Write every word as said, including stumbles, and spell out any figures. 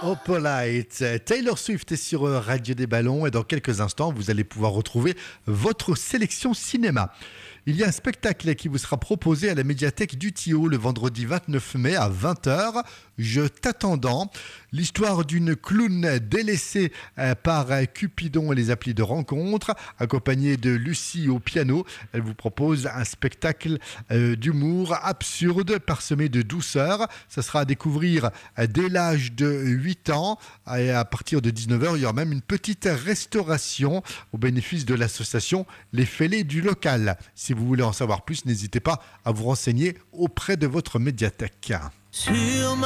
Opalite, Taylor Swift est sur Radio des Ballons et dans quelques instants, vous allez pouvoir retrouver votre sélection cinéma. Il y a un spectacle qui vous sera proposé à la médiathèque du Tillot le vendredi vingt-neuf mai à vingt heures. Je t'attendant. L'histoire d'une clown délaissée par Cupidon et les applis de rencontre, accompagnée de Lucie au piano. Elle vous propose un spectacle d'humour absurde, parsemé de douceur. Ça sera à découvrir dès l'âge de huit ans. Et à partir de dix-neuf heures, il y aura même une petite restauration au bénéfice de l'association Les Fêlés du local. Si vous voulez en savoir plus, n'hésitez pas à vous renseigner auprès de votre médiathèque. Sur